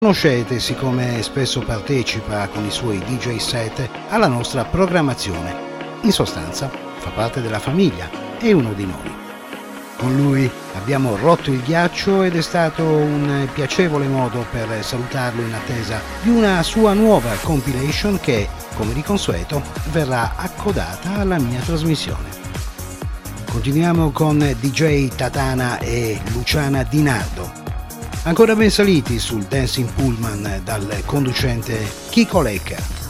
Conoscete, siccome spesso partecipa con i suoi DJ set alla nostra programmazione. In sostanza, fa parte della famiglia, è uno di noi. Con lui abbiamo rotto il ghiaccio ed è stato un piacevole modo per salutarlo in attesa di una sua nuova compilation che, come di consueto, verrà accodata alla mia trasmissione. Continuiamo con DJ Tatana e Luciana Di Nardo. Ancora ben saliti sul Dancing Pullman dal conducente Kiko Lecca.